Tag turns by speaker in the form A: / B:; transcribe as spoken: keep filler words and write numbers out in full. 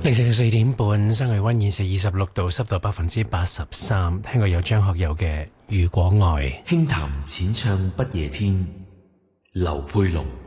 A: 凌晨嘅四點半，室外溫現時二十六度，濕度百分之八十三。聽過有張學友嘅《如果愛》，
B: 輕談淺唱不夜天，劉佩龍。